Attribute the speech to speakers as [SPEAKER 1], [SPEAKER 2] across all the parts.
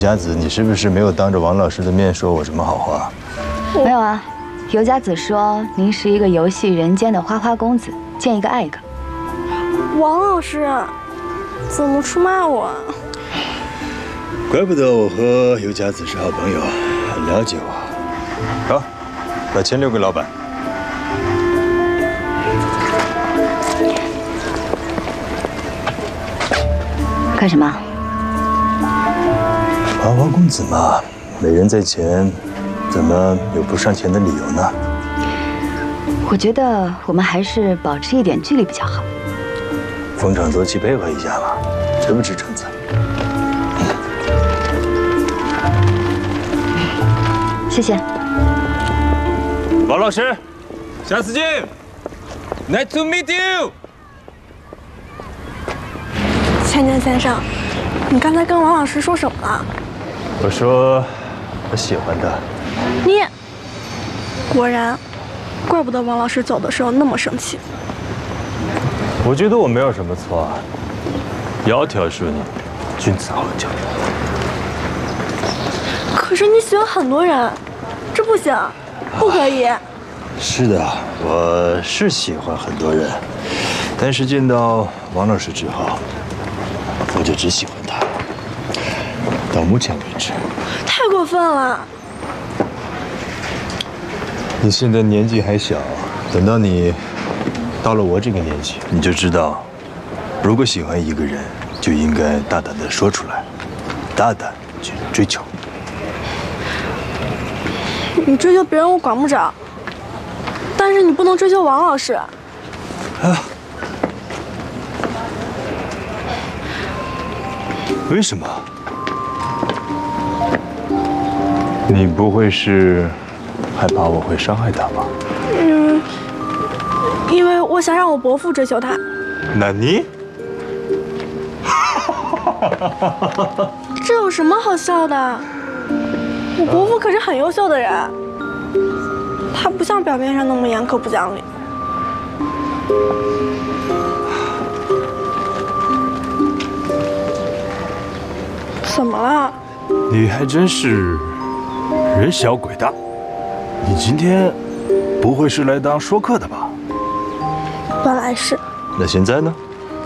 [SPEAKER 1] 佳子，你是不是没有当着王老师的面说我什么好话？
[SPEAKER 2] 没有啊，尤佳子说您是一个游戏人间的花花公子，见一个爱一个。
[SPEAKER 3] 王老师，怎么出卖我啊？
[SPEAKER 1] 怪不得我和尤佳子是好朋友，很了解我。好，把钱留给老板。
[SPEAKER 2] 干什么？
[SPEAKER 1] 花花公子嘛，美人在前，怎么有不上前的理由呢？
[SPEAKER 2] 我觉得我们还是保持一点距离比较好。
[SPEAKER 1] 逢场作戏，配合一下嘛，值不值橙子？
[SPEAKER 2] 谢谢。
[SPEAKER 4] 王老师，下次见。Nice to meet you。
[SPEAKER 3] 千年先生，你刚才跟王老师说什么了？
[SPEAKER 1] 我说我喜欢他。
[SPEAKER 3] 你果然，怪不得王老师走的时候那么生气。
[SPEAKER 1] 我觉得我没有什么错啊，窈窕淑女，君子好逑。
[SPEAKER 3] 可是你喜欢很多人，这不行，不可以。
[SPEAKER 1] 是的，我是喜欢很多人，但是见到王老师之后，我就只喜欢他。到目前为止，
[SPEAKER 3] 太过分了！
[SPEAKER 1] 你现在年纪还小，等到你到了我这个年纪，你就知道，如果喜欢一个人，就应该大胆地说出来，大胆去追求。
[SPEAKER 3] 你追求别人我管不着，但是你不能追求王老师。
[SPEAKER 1] 啊。为什么？你不会是害怕我会伤害他吧？
[SPEAKER 3] 因为我想让我伯父追求他。
[SPEAKER 1] 那你？
[SPEAKER 3] 这有什么好笑的？我伯父可是很优秀的人，他不像表面上那么严苛不讲理。怎么了？
[SPEAKER 1] 你还真是人小鬼大。你今天不会是来当说客的吧？
[SPEAKER 3] 本来是。
[SPEAKER 1] 那现在呢？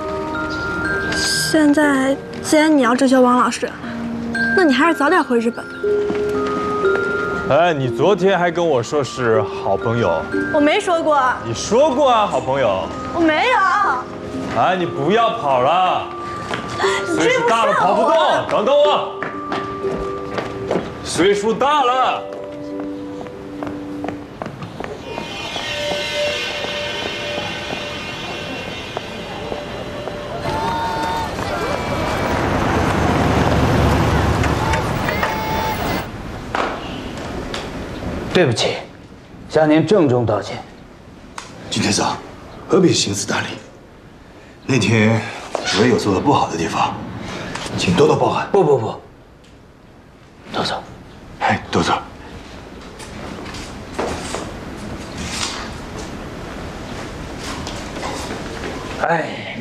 [SPEAKER 3] 现在既然你要追求王老师，那你还是早点回日本。
[SPEAKER 4] 哎，你昨天还跟我说是好朋友，
[SPEAKER 3] 我没说过。
[SPEAKER 4] 你说过啊，好朋友。
[SPEAKER 3] 我没有。
[SPEAKER 4] 哎，你不要跑了，岁数大了跑不动。等等我，岁数大了。
[SPEAKER 5] 对不起，向您郑重道歉。
[SPEAKER 1] 金天桑，何必行此大礼？那天我也有做的不好的地方，请多多包涵。
[SPEAKER 5] 不，都走。
[SPEAKER 1] 哎，多走。
[SPEAKER 5] 哎，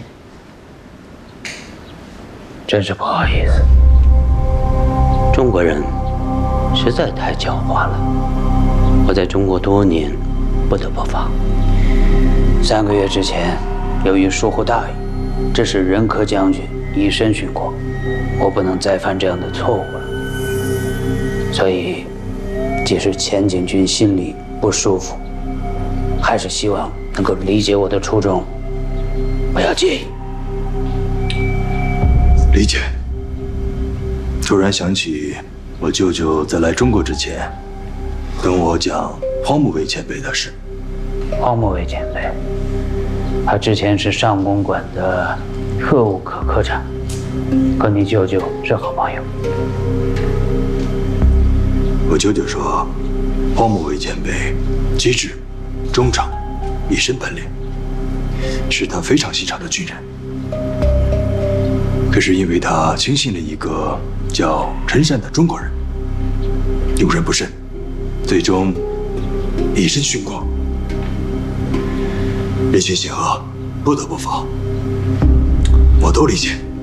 [SPEAKER 5] 真是不好意思，中国人实在太狡猾了。我在中国多年，不得不防。3个月之前，由于疏忽大意，致使任科将军以身殉国，我不能再犯这样的错误了。所以，即使前景军心里不舒服，还是希望能够理解我的初衷，不要介意。
[SPEAKER 1] 理解。突然想起，我舅舅在来中国之前，跟我讲荒木伟前辈的事。
[SPEAKER 5] 荒木伟前辈，他之前是上公馆的特务科科长，跟你舅舅是好朋友。
[SPEAKER 1] 我舅舅说，荒木伟前辈机智、忠诚，一身本领，是他非常欣赏的军人。可是因为他轻信了一个叫陈善的中国人，用人不慎，最终以身殉国。人心险恶，不得不防，我都理解。